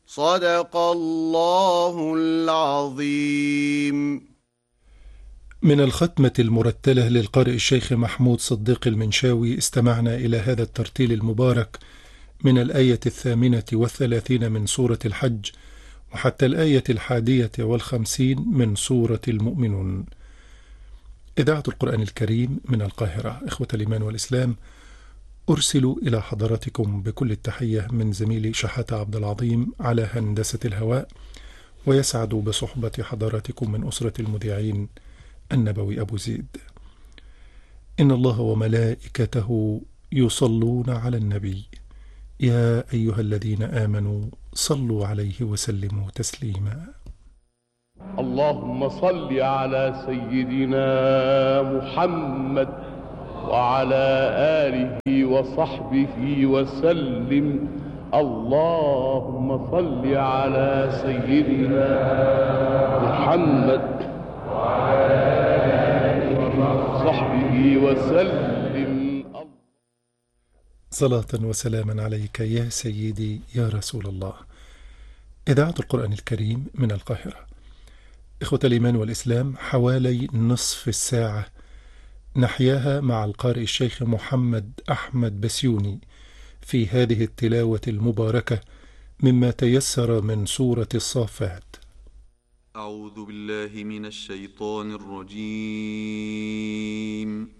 صدق الله العظيم. من الختمة المرتلة للقارئ الشيخ محمود صديق المنشاوي استمعنا إلى هذا الترتيل المبارك من الآية 38 من سورة الحج وحتى الآية 51 من سورة المؤمنون. إذاعة القرآن الكريم من القاهرة. إخوة الإيمان والإسلام، أرسل إلى حضراتكم بكل التحية من زميلي شحاتة عبد العظيم على هندسة الهواء، ويسعد بصحبة حضراتكم من أسرة المذيعين النبوي أبو زيد. إن الله وملائكته يصلون على النبي يا أيها الذين آمنوا صلوا عليه وسلموا تسليما. اللهم صل على سيدنا محمد وعلى آله وصحبه وسلم. اللهم صل على سيدنا محمد وعلى آله وصحبه وسلم. صلاة وسلاما عليك يا سيدي يا رسول الله. إذاعة القرآن الكريم من القاهرة. إخوة الإيمان والإسلام، حوالي نصف الساعة نحياها مع القارئ الشيخ محمد أحمد بسيوني في هذه التلاوة المباركة مما تيسر من سورة الصافات. أعوذ بالله من الشيطان الرجيم.